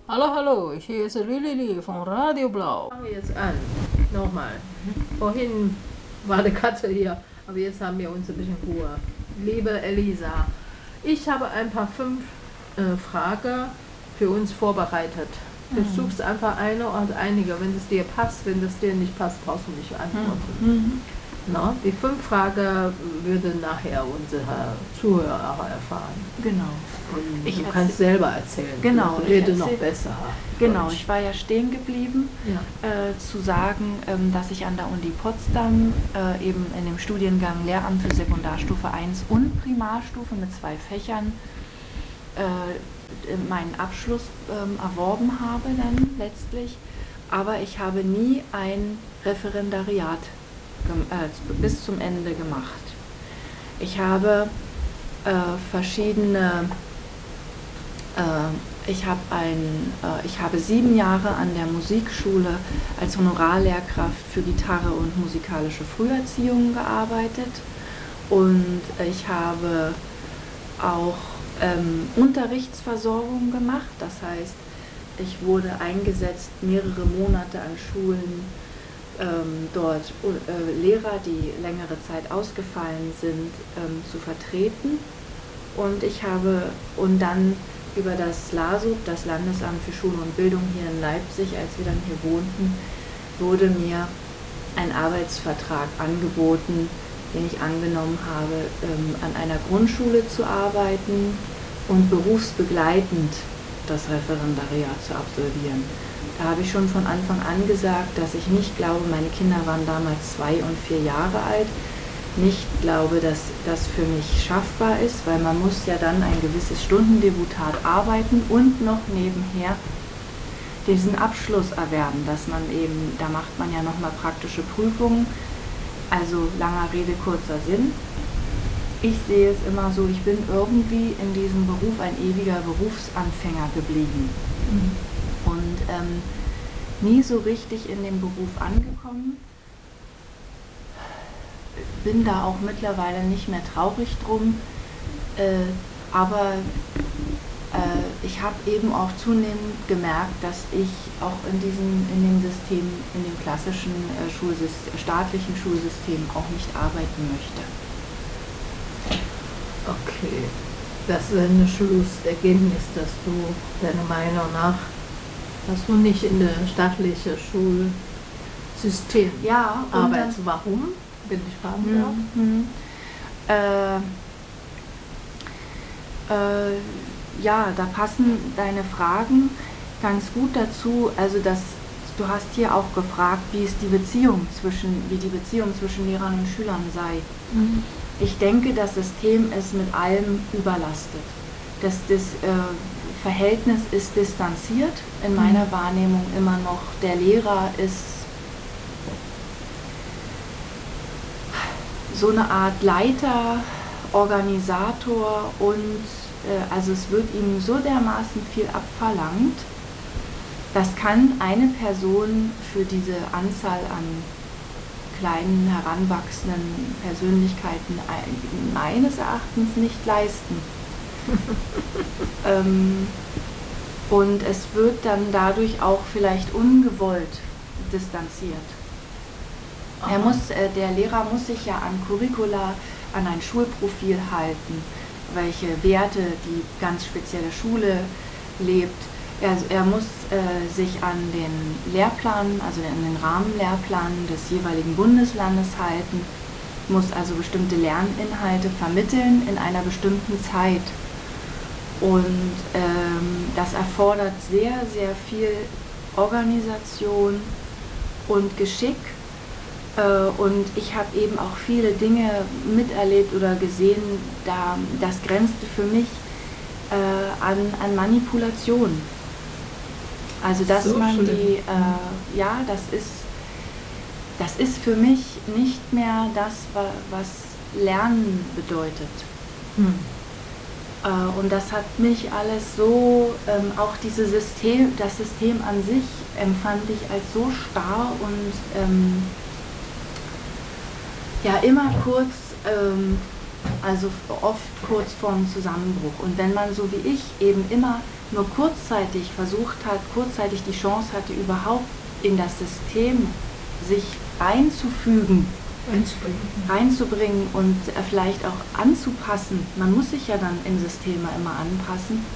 Hallo, hallo, hier ist Lili von Radio Blau. Fangen wir jetzt an. Nochmal. Vorhin war die Katze hier, aber jetzt haben wir uns ein bisschen Ruhe. Liebe Elisa, ich habe ein paar fünf Fragen für uns vorbereitet. Du suchst einfach eine und einige. Wenn es dir passt, wenn es dir nicht passt, brauchst du nicht antworten. Na, die fünf Fragen würden nachher unsere Zuhörer erfahren. Genau. Und Ich du kannst selber erzählen. Genau, Du ich rede noch erzähl- besser. Genau, ich war ja stehen geblieben, Ja. zu sagen, dass ich an der Uni Potsdam eben in dem Studiengang Lehramt für Sekundarstufe 1 und Primarstufe mit 2 Fächern meinen Abschluss erworben habe dann letztlich, aber ich habe nie ein Referendariat bis zum Ende gemacht. Ich habe verschiedene ich habe 7 Jahre an der Musikschule als Honorarlehrkraft für Gitarre und musikalische Früherziehung gearbeitet und ich habe auch Unterrichtsversorgung gemacht, das heißt, ich wurde eingesetzt mehrere Monate an Schulen, dort Lehrer, die längere Zeit ausgefallen sind, zu vertreten und dann über das LASUB, das Landesamt für Schule und Bildung hier in Leipzig, als wir dann hier wohnten, wurde mir ein Arbeitsvertrag angeboten, den ich angenommen habe, an einer Grundschule zu arbeiten und berufsbegleitend das Referendariat zu absolvieren. Da habe ich schon von Anfang an gesagt, dass ich nicht glaube, meine Kinder waren damals 2 und 4 Jahre alt, nicht glaube, dass das für mich schaffbar ist, weil man muss ja dann ein gewisses Stundendebutat arbeiten und noch nebenher diesen Abschluss erwerben, dass man eben, da macht man ja nochmal praktische Prüfungen, also langer Rede, kurzer Sinn. Ich sehe es immer so, ich bin irgendwie in diesem Beruf ein ewiger Berufsanfänger geblieben und nie so richtig in dem Beruf angekommen. Bin da auch mittlerweile nicht mehr traurig drum, aber ich habe eben auch zunehmend gemerkt, dass ich auch in dem System, in dem klassischen staatlichen Schulsystem auch nicht arbeiten möchte. Okay, das ist ein Schlussergebnis, dass du deiner Meinung nach, dass du nicht in das staatliche Schulsystem Ja, und arbeitest. Warum, wenn ich fragen darf? Ja, da passen deine Fragen ganz gut dazu. Also du hast hier auch gefragt, wie die Beziehung zwischen Lehrern und Schülern sei. Ich denke, das System ist mit allem überlastet. Das Verhältnis ist distanziert, in meiner Wahrnehmung immer noch. Der Lehrer ist so eine Art Leiter, Organisator und also es wird ihm so dermaßen viel abverlangt, das kann eine Person für diese Anzahl an kleinen, heranwachsenden Persönlichkeiten meines Erachtens nicht leisten. Und es wird dann dadurch auch vielleicht ungewollt distanziert. Der Lehrer muss sich ja an Curricula, an ein Schulprofil halten, welche Werte die ganz spezielle Schule lebt. Er muss sich an den Lehrplan, also an den Rahmenlehrplan des jeweiligen Bundeslandes halten, muss also bestimmte Lerninhalte vermitteln in einer bestimmten Zeit. Und das erfordert sehr, sehr viel Organisation und Geschick. Und ich habe eben auch viele Dinge miterlebt oder gesehen, das grenzte für mich an Manipulation. Also dass so man schlimm. das ist für mich nicht mehr das, was Lernen bedeutet. Und das hat mich alles so, auch das System an sich empfand ich als so starr und ja, immer kurz, also oft kurz vorm Zusammenbruch. Und wenn man so wie ich eben immer nur kurzzeitig versucht hat, kurzzeitig die Chance hatte, überhaupt in das System sich reinzubringen und vielleicht auch anzupassen. Man muss sich ja dann in Systeme immer anpassen.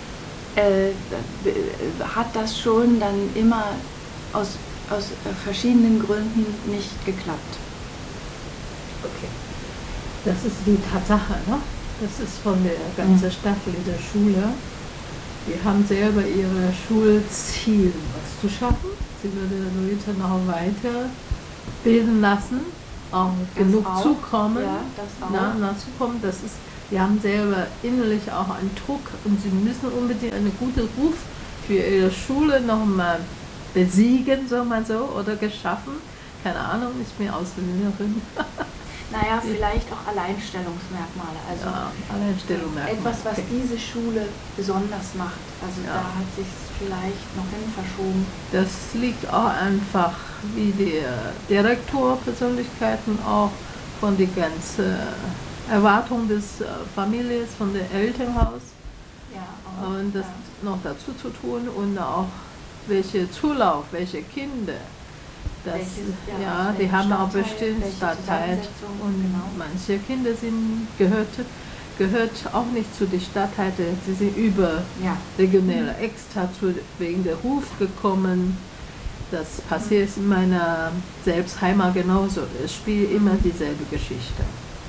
Hat das schon dann immer aus verschiedenen Gründen nicht geklappt. Okay. Das ist die Tatsache, ne? Das ist von der ganzen staatlichen Schule. Wir haben selber ihre Schulziel, was zu schaffen. Sie würde Leute noch weiter bilden lassen, auch Das genug auch. zukommen, Ja, das auch. nachzukommen. Das ist, wir haben selber innerlich auch einen Druck und sie müssen unbedingt einen guten Ruf für ihre Schule nochmal besiegen, so mal so, oder geschaffen. Keine Ahnung, ich bin Ausländerin. Naja, vielleicht auch Alleinstellungsmerkmale. Also Ja, Alleinstellungsmerkmale. etwas, was Okay. diese Schule besonders macht. Also Ja. da hat sich vielleicht noch hin verschoben. Das liegt auch einfach, wie der Direktorpersönlichkeiten auch von der ganzen Erwartung des Families, von dem Elternhaus Ja, auch, und das noch dazu zu tun und auch welche Zulauf, welche Kinder. Das, Welches, ja, ja, aus die welchem haben auch Stadtteil, bestimmt welche Stadtteil Zusammensetzung, und genau. manche Kinder gehört auch nicht zu den Stadtteilen, sie sind überregionale extra wegen der Ruf gekommen. Das passiert in meiner selbst Heimat genauso. Es spielt immer dieselbe Geschichte.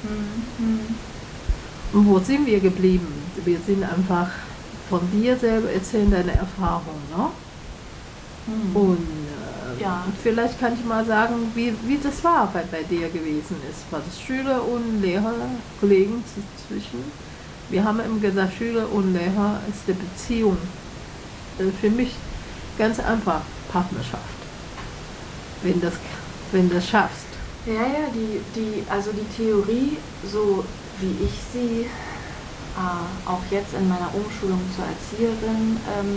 Und wo sind wir geblieben? Wir sind einfach von dir selber erzählen, deine Erfahrung, ne? Und Ja. vielleicht kann ich mal sagen, wie das war bei dir gewesen ist. War das Schüler und Lehrer, Kollegen zwischen? Wir haben eben gesagt, Schüler und Lehrer ist die Beziehung. Für mich ganz einfach Partnerschaft. Wenn das schaffst. Ja, also die Theorie, so wie ich sie auch jetzt in meiner Umschulung zur Erzieherin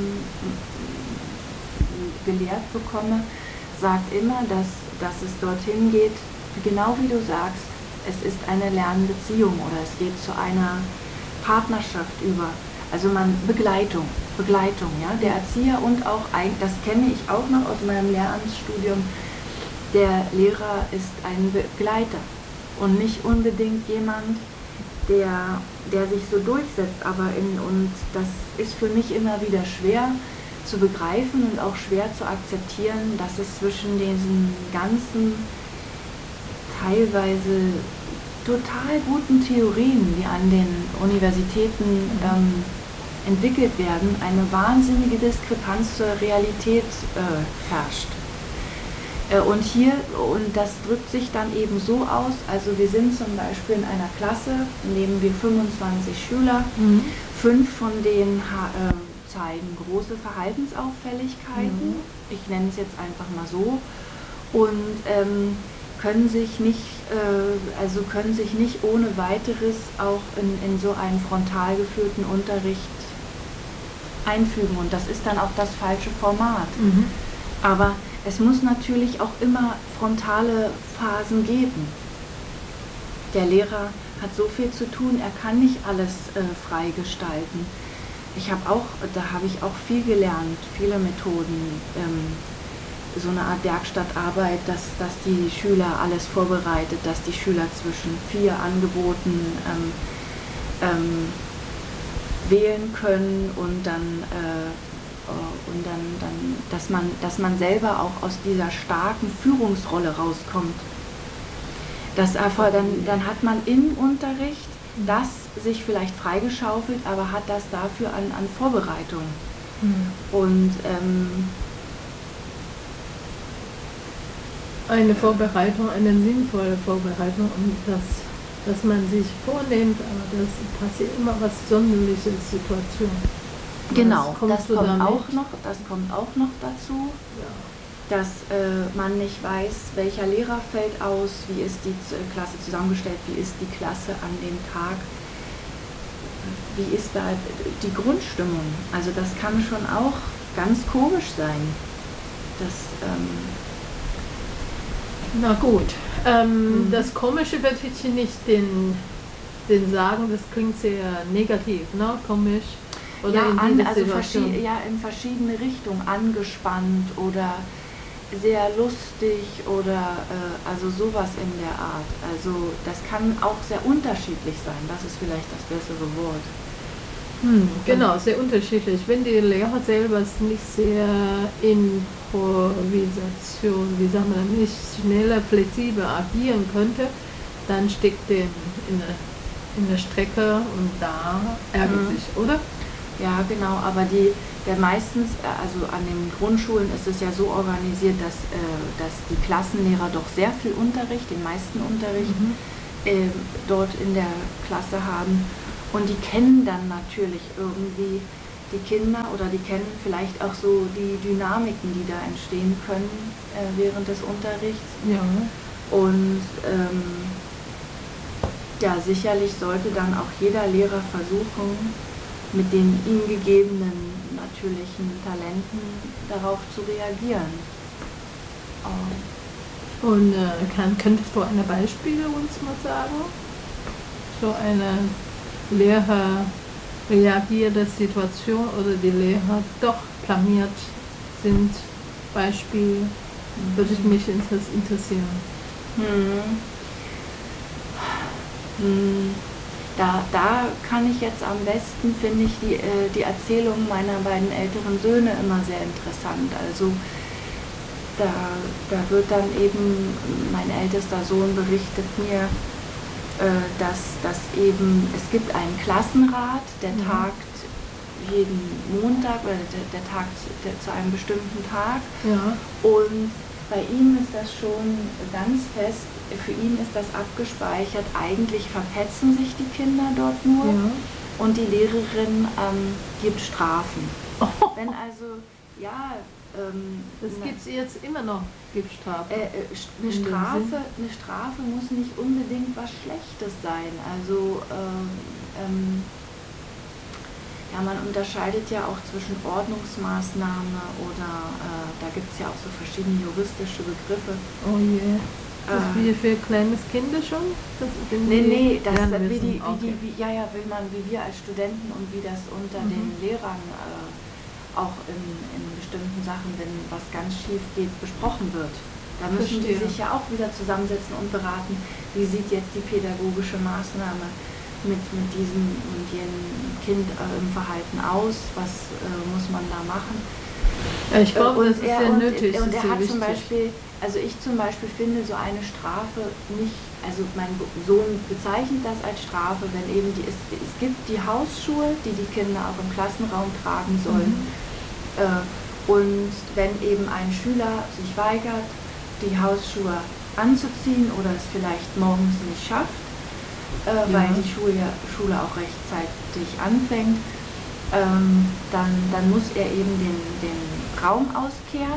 gelehrt bekomme, sagt immer, dass es dorthin geht, genau wie du sagst, es ist eine Lernbeziehung oder es geht zu einer Partnerschaft über. Also Begleitung, ja, der Erzieher und auch, das kenne ich auch noch aus meinem Lehramtsstudium, der Lehrer ist ein Begleiter und nicht unbedingt jemand, der sich so durchsetzt, und das ist für mich immer wieder schwer zu begreifen und auch schwer zu akzeptieren, dass es zwischen diesen ganzen teilweise total guten Theorien, die an den Universitäten entwickelt werden, eine wahnsinnige Diskrepanz zur Realität herrscht. Und das drückt sich dann eben so aus, also wir sind zum Beispiel in einer Klasse, nehmen wir 25 Schüler, 5 von denen zeigen große Verhaltensauffälligkeiten, ich nenne es jetzt einfach mal so, und können sich nicht ohne weiteres auch in so einen frontal geführten Unterricht einfügen, und das ist dann auch das falsche Format. Aber es muss natürlich auch immer frontale Phasen geben. Der Lehrer hat so viel zu tun, er kann nicht alles frei gestalten. Da habe ich auch viel gelernt, viele Methoden, so eine Art Werkstattarbeit, dass die Schüler alles vorbereitet, dass die Schüler zwischen 4 Angeboten wählen können und dann dass man selber auch aus dieser starken Führungsrolle rauskommt. Dann hat man im Unterricht das sich vielleicht freigeschaufelt, aber hat das dafür an Vorbereitung. Und eine Vorbereitung, eine sinnvolle Vorbereitung, und dass man sich vornimmt, aber das passiert immer was sonderliche Situation. genau, das kommt auch noch dazu, dass man nicht weiß, welcher Lehrer fällt aus, wie ist die Klasse zusammengestellt, wie ist die Klasse an dem Tag, wie ist da die Grundstimmung. Also das kann schon auch ganz komisch sein. Na gut, das Komische wird jetzt nicht den sagen, das klingt sehr negativ, ne? Komisch. Oder ja, in dieser also Situation? in verschiedene Richtungen, angespannt oder sehr lustig oder also sowas in der Art. Also das kann auch sehr unterschiedlich sein, das ist vielleicht das bessere Wort. Genau, sehr unterschiedlich. Wenn die Lehrer selber nicht sehr Improvisation, wie sagen wir, nicht schneller, flexibel agieren könnte, dann steckt der in der Strecke und da ärgert sich, oder? Ja, genau, aber der meistens, also an den Grundschulen ist es ja so organisiert, dass die Klassenlehrer doch sehr viel Unterricht, den meisten Unterricht dort in der Klasse haben. Und die kennen dann natürlich irgendwie die Kinder oder die kennen vielleicht auch so die Dynamiken, die da entstehen können während des Unterrichts. Ja. Und ja, sicherlich sollte dann auch jeder Lehrer versuchen, mit den ihm gegebenen natürlichen Talenten darauf zu reagieren. Und könntest du ein Beispiel uns mal sagen? So eine Lehrer reagierte Situation oder die Lehrer doch blamiert sind? Beispiel würde mich interessieren. Da kann ich jetzt am besten, finde ich, die Erzählung meiner beiden älteren Söhne immer sehr interessant. Also da wird dann eben, mein ältester Sohn berichtet mir, dass eben, es gibt einen Klassenrat, der tagt jeden Montag oder der tagt zu einem bestimmten Tag. Ja. Und bei ihm ist das schon ganz fest, für ihn ist das abgespeichert, eigentlich verpetzen sich die Kinder dort nur und die Lehrerin gibt Strafen. Wenn also, ja... das gibt es jetzt immer noch, gibt Strafen. Eine Strafe muss nicht unbedingt was Schlechtes sein. Also ja, man unterscheidet ja auch zwischen Ordnungsmaßnahme oder da gibt es ja auch so verschiedene juristische Begriffe. Oh je. Das ist wie für kleines Kinder schon? Nee, das wie wir als Studenten und wie das unter den Lehrern auch in bestimmten Sachen, wenn was ganz schief geht, besprochen wird. Da müssen die sich ja auch wieder zusammensetzen und beraten, wie sieht jetzt die pädagogische Maßnahme mit diesem und jenem Kind im Verhalten aus, was muss man da machen. Ja, ich glaube, das ist sehr nötig. Und er hat zum Beispiel, also ich zum Beispiel finde so eine Strafe nicht, also mein Sohn bezeichnet das als Strafe, wenn eben es gibt die Hausschuhe, die die Kinder auch im Klassenraum tragen sollen. Und wenn eben ein Schüler sich weigert, die Hausschuhe anzuziehen oder es vielleicht morgens nicht schafft, weil die Schule auch rechtzeitig anfängt, dann muss er eben den Raum auskehren,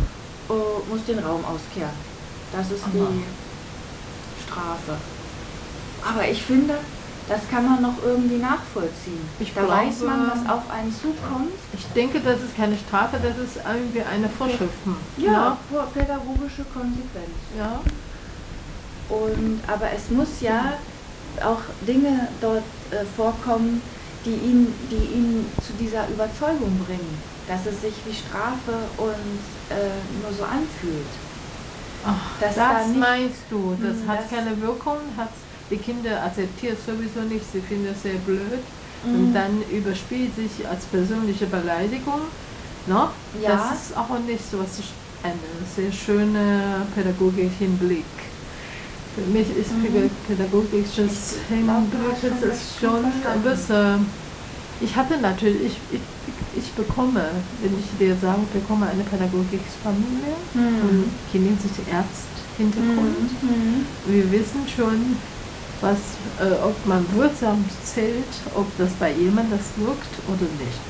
Das ist die Strafe. Aber ich finde, das kann man noch irgendwie nachvollziehen. Da weiß man, was auf einen zukommt. Ich denke, das ist keine Strafe, das ist irgendwie eine Vorschrift. Ja, pädagogische Konsequenz. Ja. Aber es muss ja auch Dinge dort vorkommen, die ihn zu dieser Überzeugung bringen, dass es sich wie Strafe und nur so anfühlt. Ach, das meinst du, das hat keine Wirkung, die Kinder akzeptieren sowieso nicht, sie finden es sehr blöd und dann überspielt sich als persönliche Beleidigung. No? Ja. Das ist auch nicht so ein sehr schöner pädagogischer Hinblick. Für mich ist pädagogisches Hinblick schon ein bisschen. Ich hatte natürlich, ich bekomme, wenn ich dir sage, ich bekomme eine pädagogische Familie und chinesische Ärzthintergrund. Wir wissen schon, ob man wirksam zählt, ob das bei jemandem das wirkt oder nicht.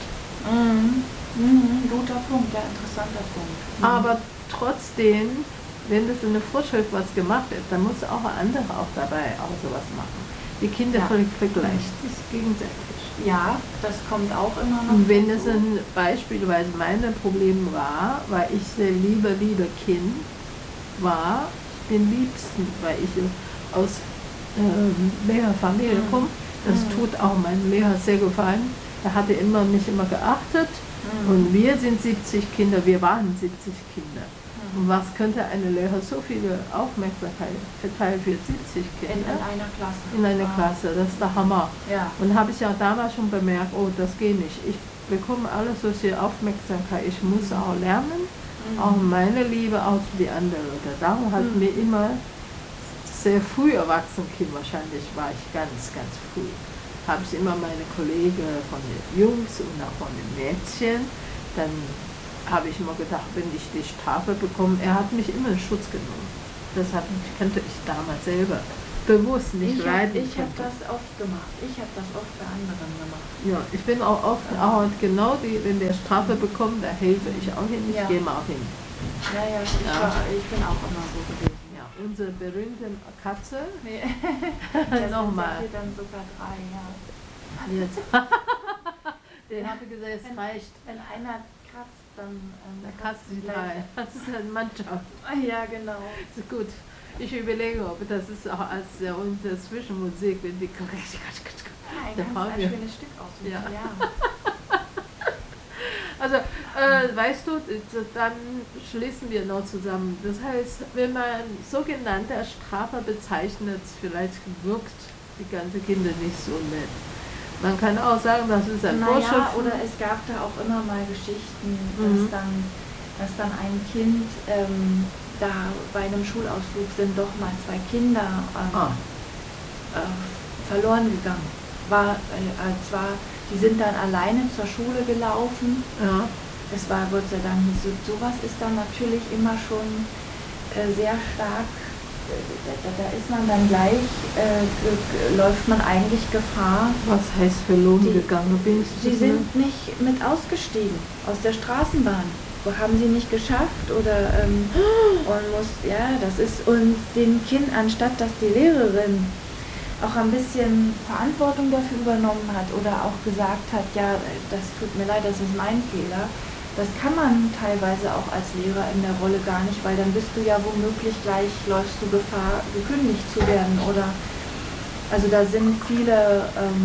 Guter Punkt, ja, interessanter Punkt. Aber trotzdem, wenn das in der Vorschrift was gemacht ist, dann muss auch andere auch dabei auch sowas machen. Die Kinder vergleichen sich gegenseitig. Ja, das kommt auch immer noch. Und wenn es beispielsweise mein Problem war, weil ich sehr liebe Kind war, den liebsten, weil ich aus Lehrerfamilie komme, das tut auch meinem Lehrer sehr gefallen. Er hatte mich immer geachtet. Und wir sind 70 Kinder, wir waren 70 Kinder. Und was könnte eine Lehrer so viele Aufmerksamkeit verteilen für 70 Kinder? In einer Klasse. In einer Klasse, das ist der Hammer. Ja. Und habe ich ja damals schon bemerkt, oh, das geht nicht. Ich bekomme alle solche Aufmerksamkeit, ich muss auch lernen, auch meine Liebe auch zu den anderen Leuten. Darum hat mir immer sehr früh Erwachsenenkind, wahrscheinlich war ich ganz, ganz früh, habe ich immer meine Kollegen von den Jungs und auch von den Mädchen, dann habe ich immer gedacht, wenn ich die Strafe bekomme, er hat mich immer in Schutz genommen. Das könnte ich damals selber bewusst nicht leiden. Ich habe das oft gemacht. Ich habe das oft bei anderen gemacht. Ja, ich bin auch oft, genau wenn der Strafe bekommt, da helfe ich auch hin, ich gehe mal auch hin. Ja, ich bin auch immer so gewesen. Ja, unsere berühmte Katze, Nee. nochmal. Dann sogar 3, ja. Jetzt. Den habe ich gesagt, es reicht. Wenn einer kratzt, dann... Da kratzt die 3. Das ist eine Mannschaft. Ja, genau. Das ist gut. Ich überlege, ob das ist auch als unsere Zwischenmusik, wenn die... Ein Da ganz fahren wir. schönes Stück aussuchen. Ja. Ja. Also, weißt du, dann schließen wir noch zusammen. Das heißt, wenn man sogenannte Strafe bezeichnet, vielleicht wirkt die ganze Kinder nicht so nett. Man kann auch sagen, das ist ein Vorschrift. Oder es gab da auch immer mal Geschichten, dass dann ein Kind, da bei einem Schulausflug sind doch mal 2 Kinder verloren gegangen. Die sind dann alleine zur Schule gelaufen. Ja. Es war Gott sei Dank nicht so. Sowas ist dann natürlich immer schon sehr stark. Da ist man dann gleich, läuft man eigentlich Gefahr. Was heißt verloren gegangen? Sie sind nicht mit ausgestiegen aus der Straßenbahn. Haben sie nicht geschafft oder und den Kind, anstatt dass die Lehrerin auch ein bisschen Verantwortung dafür übernommen hat oder auch gesagt hat, ja, das tut mir leid, das ist mein Fehler. Das kann man teilweise auch als Lehrer in der Rolle gar nicht, weil dann bist du ja womöglich gleich, läufst du Gefahr, gekündigt zu werden oder, also da sind viele,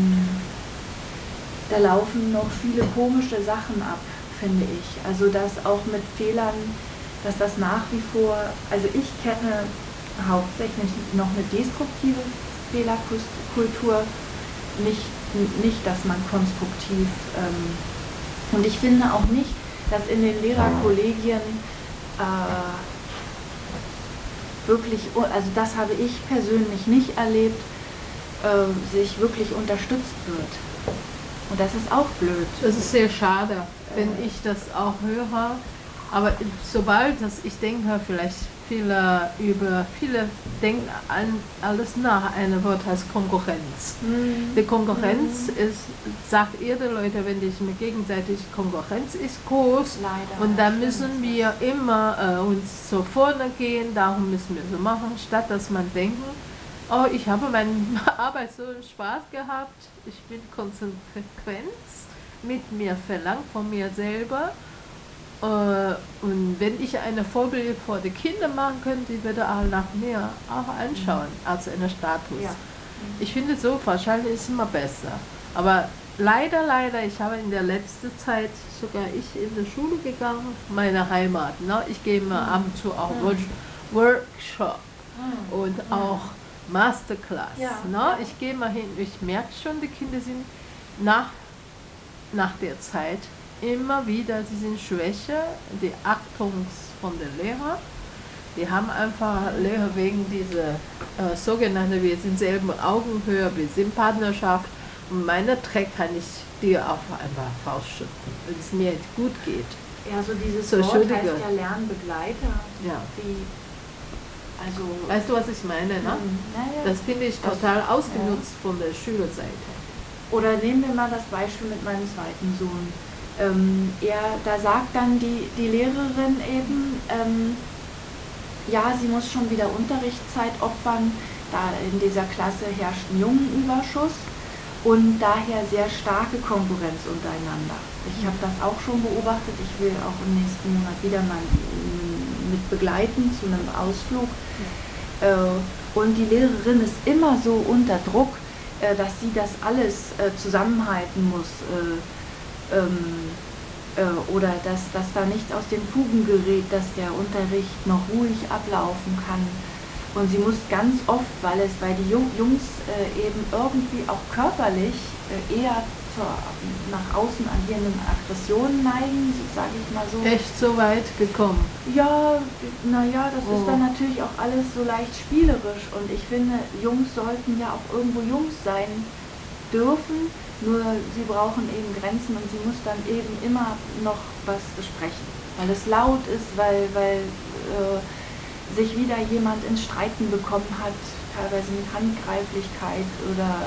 da laufen noch viele komische Sachen ab, finde ich. Also dass auch mit Fehlern, dass das nach wie vor, also ich kenne hauptsächlich noch eine destruktive Fehlerkultur, nicht, dass man konstruktiv, und ich finde auch nicht, dass in den Lehrerkollegien wirklich, also das habe ich persönlich nicht erlebt, sich wirklich unterstützt wird. Und das ist auch blöd. Das ist sehr schade, wenn ich das auch höre. Aber sobald ich denke, vielleicht viele denken an alles nach. Ein Wort heißt Konkurrenz. Die Konkurrenz ist, sagt ihr die Leute, wenn ich mir gegenseitig, Konkurrenz ist groß. Leider, und dann müssen wir immer uns so vorne gehen, darum müssen wir so machen, statt dass man denken, oh, ich habe meine Arbeit so Spaß gehabt, ich bin konsequent mit mir verlangt von mir selber. Und wenn ich eine Vorbild vor die Kinder machen könnte, die würde auch nach mir auch anschauen, als einen Status. Ja. Ich finde so, wahrscheinlich ist es immer besser. Aber leider, ich habe in der letzten Zeit, sogar ich in die Schule gegangen, meine Heimat. Ne? Ich gehe mal ab und zu auch Workshop und auch Masterclass. Ja. Ne? Ich gehe mal hin, ich merke schon, die Kinder sind nach der Zeit immer wieder, sie sind schwächer, die Achtung von den Lehrern. Die haben einfach Lehrer wegen dieser sogenannten, wir sind selben Augenhöhe, wir sind Partnerschaft. Und meine Trick kann ich dir auch einfach rausschütten, wenn es mir gut geht. Ja, so dieses So, Wort heißt Entschuldige. ja Lernbegleiter. Ja. Also Weißt du, was ich meine? Ne? naja. Das finde ich total ausgenutzt von der Schülerseite. Oder nehmen wir mal das Beispiel mit meinem zweiten Sohn. Da sagt dann die Lehrerin eben, ja, sie muss schon wieder Unterrichtszeit opfern, da in dieser Klasse herrscht ein Jungenüberschuss und daher sehr starke Konkurrenz untereinander. Ich habe das auch schon beobachtet, ich will auch im nächsten Monat wieder mal mit begleiten zu einem Ausflug. Und die Lehrerin ist immer so unter Druck, dass sie das alles zusammenhalten muss oder dass da nichts aus den Fugen gerät, dass der Unterricht noch ruhig ablaufen kann. Und sie muss ganz oft, weil die Jungs eben irgendwie auch körperlich eher zur nach außen agierenden Aggressionen neigen, sage ich mal so. Echt so weit gekommen? Ja, naja, das ist dann natürlich auch alles so leicht spielerisch. Und ich finde, Jungs sollten ja auch irgendwo Jungs sein dürfen, nur sie brauchen eben Grenzen und sie muss dann eben immer noch was besprechen. Weil es laut ist, weil sich wieder jemand ins Streiten bekommen hat, teilweise mit Handgreiflichkeit oder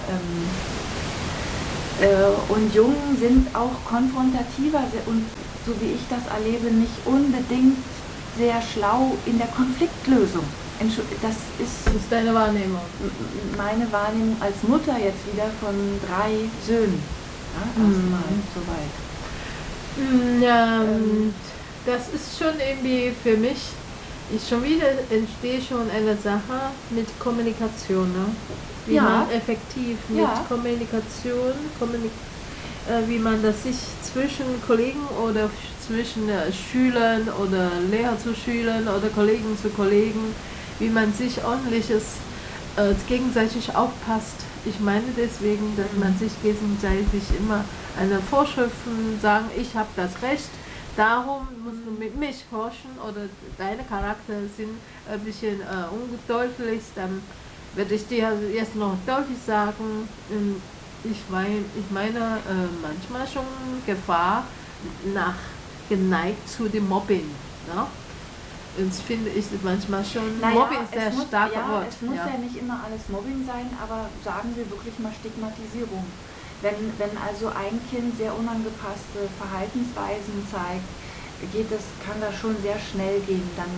und Jungen sind auch konfrontativer und so wie ich das erlebe, nicht unbedingt sehr schlau in der Konfliktlösung. Das ist deine Wahrnehmung? Meine Wahrnehmung als Mutter jetzt wieder von 3 Söhnen. Ja, erstmal soweit. Ja, das ist schon irgendwie für mich, entsteht schon eine Sache mit Kommunikation, ne? Wie man effektiv mit Kommunikation, wie man das sich zwischen Kollegen oder zwischen Schülern oder Lehrer zu Schülern oder Kollegen zu Kollegen, wie man sich ordentliches gegenseitig aufpasst. Ich meine deswegen, dass man sich gegenseitig immer eine Vorschriften sagen, ich habe das Recht, darum musst du mit mich forschen oder deine Charakter sind ein bisschen undeutlich, dann werde ich dir jetzt noch deutlich sagen, ich meine manchmal schon Gefahr geneigt zu dem Mobbing. Ne? Und finde ich manchmal schon, Mobbing ist sehr starker Wort. Es muss ja nicht immer alles Mobbing sein, aber sagen wir wirklich mal Stigmatisierung. Wenn also ein Kind sehr unangepasste Verhaltensweisen zeigt, kann das schon sehr schnell gehen. Dann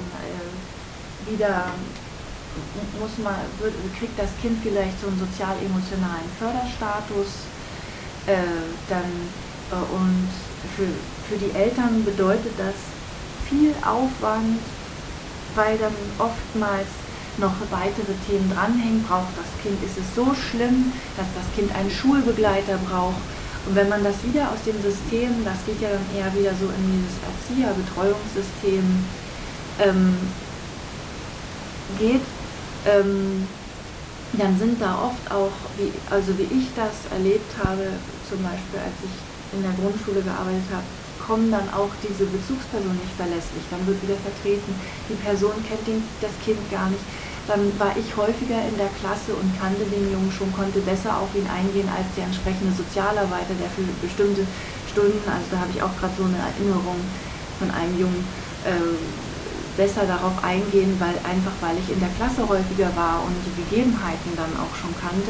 kriegt das Kind vielleicht so einen sozial-emotionalen Förderstatus. Und für die Eltern bedeutet das viel Aufwand, weil dann oftmals noch weitere Themen dranhängen. Braucht das Kind, ist es so schlimm, dass das Kind einen Schulbegleiter braucht. Und wenn man das wieder aus dem System, das geht ja dann eher wieder so in dieses Erzieher-Betreuungssystem geht, dann sind da oft auch, wie ich das erlebt habe, zum Beispiel als ich in der Grundschule gearbeitet habe, kommen dann auch diese Bezugspersonen nicht verlässlich. Dann wird wieder vertreten, die Person kennt das Kind gar nicht. Dann war ich häufiger in der Klasse und kannte den Jungen schon, konnte besser auf ihn eingehen als der entsprechende Sozialarbeiter, der für bestimmte Stunden, also da habe ich auch gerade so eine Erinnerung von einem Jungen, besser darauf eingehen, weil ich in der Klasse häufiger war und die Gegebenheiten dann auch schon kannte.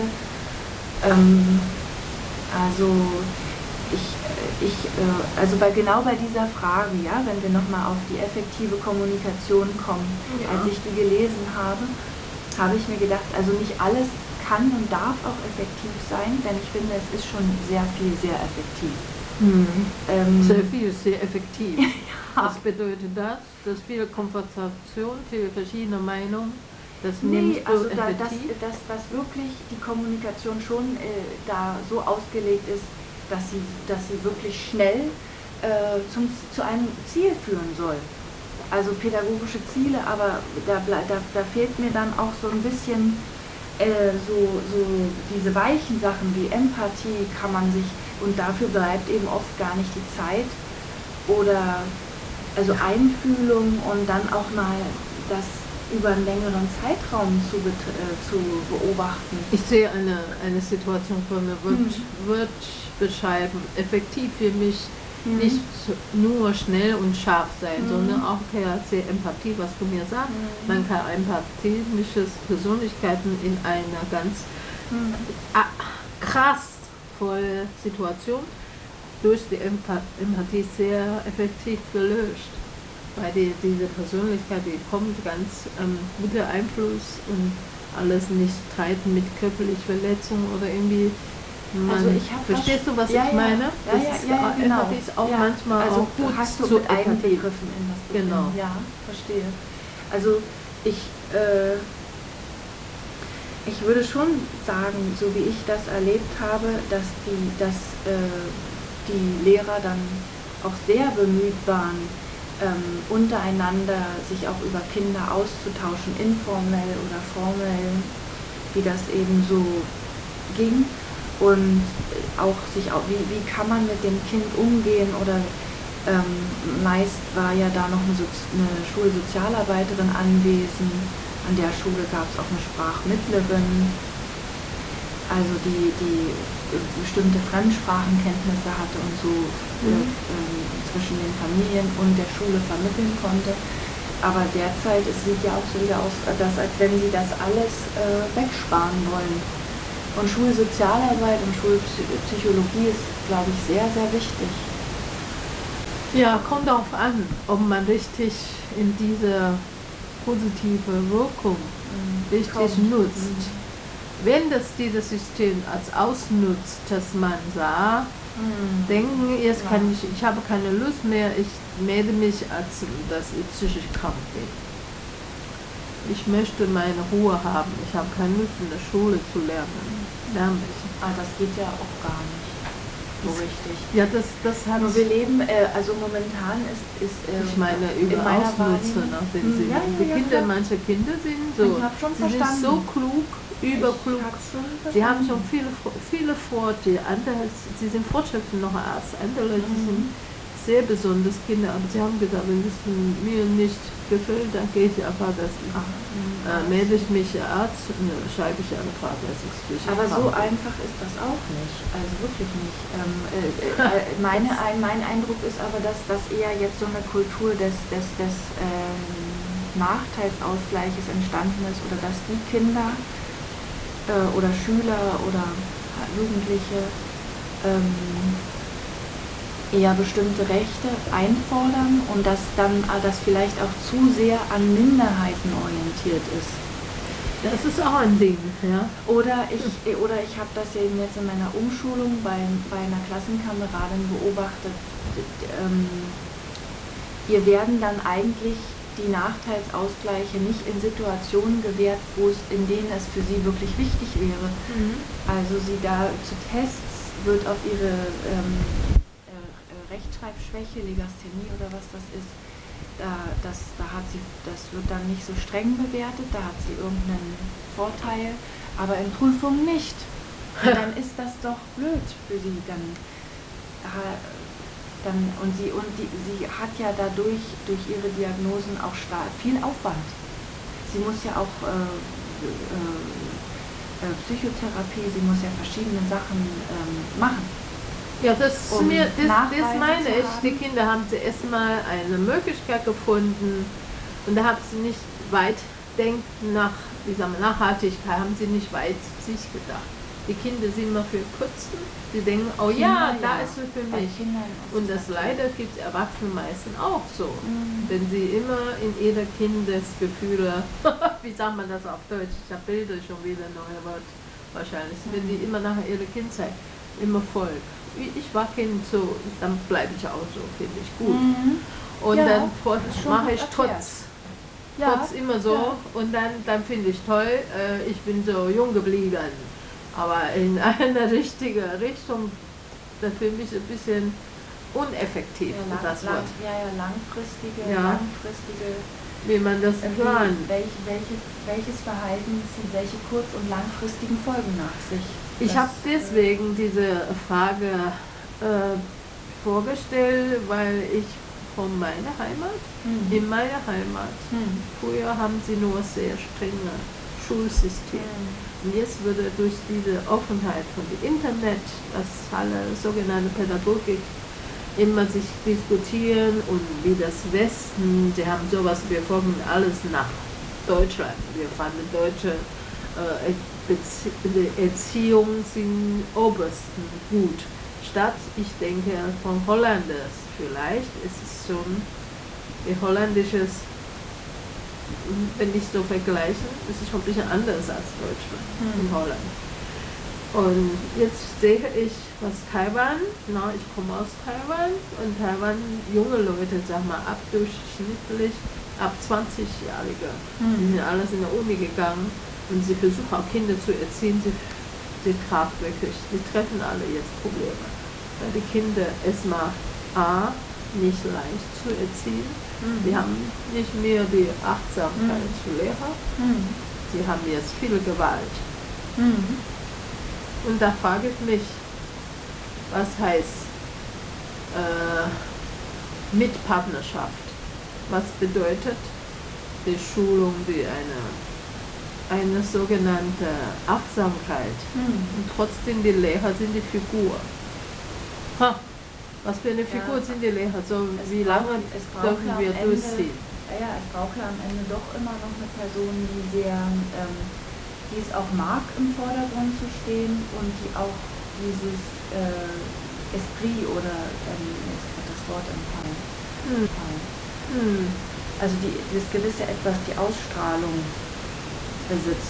Genau bei dieser Frage, ja, wenn wir nochmal auf die effektive Kommunikation kommen, als ich die gelesen habe, habe ich mir gedacht, also nicht alles kann und darf auch effektiv sein, denn ich finde, es ist schon sehr viel sehr effektiv. Sehr viel, sehr effektiv. Was bedeutet das? Dass viel Konversation, viele verschiedene Meinungen, das dass wirklich die Kommunikation schon da so ausgelegt ist, dass sie wirklich schnell zu einem Ziel führen soll. Also pädagogische Ziele, aber da fehlt mir dann auch so ein bisschen so diese weichen Sachen wie Empathie kann man sich, und dafür bleibt eben oft gar nicht die Zeit, oder also Einfühlung und dann auch mal das über einen längeren Zeitraum zu beobachten. Ich sehe eine Situation von mir, wird beschreiben, effektiv für mich nicht nur schnell und scharf sein, sondern auch sehr Empathie, was du mir sagst. Man kann empathische Persönlichkeiten in einer ganz krassvolle Situation durch die Empathie sehr effektiv gelöst. Weil diese Persönlichkeit, die kommt ganz guter Einfluss und alles nicht streiten mit körperlicher Verletzung oder irgendwie. Verstehst du, was ich meine? Genau. Empathie ist auch manchmal also auch gut hast du zu mit einbegriffen in das Problem. Genau. Ja, verstehe. Also ich würde schon sagen, so wie ich das erlebt habe, dass die Lehrer dann auch sehr bemüht waren, untereinander sich auch über Kinder auszutauschen, informell oder formell, wie das eben so ging. Und auch wie kann man mit dem Kind umgehen oder meist war ja da noch eine Schulsozialarbeiterin anwesend. An der Schule gab es auch eine Sprachmittlerin, also die bestimmte Fremdsprachenkenntnisse hatte und so zwischen den Familien und der Schule vermitteln konnte. Aber derzeit sieht ja auch so wieder aus, als wenn sie das alles wegsparen wollen. Und Schulsozialarbeit und Schulpsychologie ist, glaube ich, sehr, sehr wichtig. Ja, kommt darauf an, ob man richtig in diese positive Wirkung richtig nutzt. Wenn das dieses System als ausnutzt, dass man sagt, denken, jetzt ich habe keine Lust mehr, ich melde mich, als dass ich psychisch krank bin. Ich möchte meine Ruhe haben, ich habe keine Lust in der Schule zu lernen. Das geht ja auch gar nicht so richtig. Ja, das hat... Nur wir leben, also momentan ist ich meine, über Ausnutzen, manche Kinder sind so, sie sind so klug, überklug. Sie haben schon viele Vorteile, sie sind Fortschritte noch als andere, sie sind sehr besonders Kinder, aber sie haben gesagt, wenn es mir nicht gefällt, dann gehe ich einfach, melde ich mich Arzt, schreibe ich eine Frage. Aber so einfach ist das auch nicht, also wirklich nicht. Mein Eindruck ist aber, dass eher jetzt so eine Kultur des Nachteilsausgleiches entstanden ist oder dass die Kinder oder Schüler oder Jugendliche eher bestimmte Rechte einfordern und dass dann das vielleicht auch zu sehr an Minderheiten orientiert ist. Das ist auch ein Ding, ja. Oder ich habe das ja eben jetzt in meiner Umschulung bei einer Klassenkameradin beobachtet. Ihr werden dann eigentlich die Nachteilsausgleiche nicht in Situationen gewährt, in denen es für sie wirklich wichtig wäre. Also sie da zu Tests wird auf ihre Rechtschreibschwäche, Legasthenie oder was das ist, das wird dann nicht so streng bewertet, da hat sie irgendeinen Vorteil, aber in Prüfungen nicht. Und dann ist das doch blöd für sie. Sie hat ja dadurch, durch ihre Diagnosen auch viel Aufwand. Sie muss ja auch Psychotherapie, sie muss ja verschiedene Sachen machen. Ja, das meine ich. Die Kinder haben zuerst mal eine Möglichkeit gefunden und da haben sie nicht weit denken Nachhaltigkeit, haben sie nicht weit sich gedacht. Die Kinder sind immer für Kurzen, die denken, oh ja, da ist es für mich. Und das leider gibt es Erwachsene meistens auch so. Wenn sie immer in ihre Kindesgefühle, wie sagt man das auf Deutsch, ich habe Bilder schon wieder, neue Wort wahrscheinlich, wenn die immer nach ihrer Kindheit immer folgen. Ich war Kind so, dann bleibe ich auch so, finde ich gut. Und dann mache ich trotz immer so und dann finde ich toll, ich bin so jung geblieben. Aber in eine richtige Richtung, das für mich ein bisschen uneffektiv ist das Wort. Langfristige, wie man das plant. Welches Verhalten zieht welche kurz- und langfristigen Folgen nach sich? Ich habe deswegen diese Frage vorgestellt, weil ich von meiner Heimat, in meiner Heimat, früher haben sie nur sehr strenge Schulsystem. Und jetzt würde durch diese Offenheit von dem Internet, das alle sogenannte Pädagogik immer sich diskutieren und wie das Westen, sie haben sowas, wir folgen alles nach Deutschland. Wir fanden deutsche Erziehung sind obersten gut. Statt, ich denke, von Hollanders vielleicht ist es schon die holländisches, wenn ich so vergleiche, ist es schon ein bisschen anders als Deutschland in Holland. Und jetzt sehe ich, was Taiwan, ich komme aus Taiwan und Taiwan, junge Leute, sag mal, durchschnittlich ab 20-Jährige, die sind alles in der Uni gegangen Und sie versuchen auch Kinder zu erziehen, sie trafen wirklich, sie treffen alle jetzt Probleme. Weil die Kinder erstmal A, nicht leicht zu erziehen. Die haben nicht mehr die Achtsamkeit zu Lehrer. Sie haben jetzt viel Gewalt. Und da frage ich mich, was heißt Mitpartnerschaft? Was bedeutet die Schulung wie eine sogenannte Achtsamkeit? Und trotzdem die Lehrer sind die Figur. Was für eine Figur sind die Lehrer? So, wie lange dürfen wir durchziehen? Ja, es braucht ja am Ende doch immer noch eine Person, die die es auch mag, im Vordergrund zu stehen und die auch dieses Esprit oder jetzt wird das Wort entfallen. Also das gewisse Etwas, die Ausstrahlung besitzt.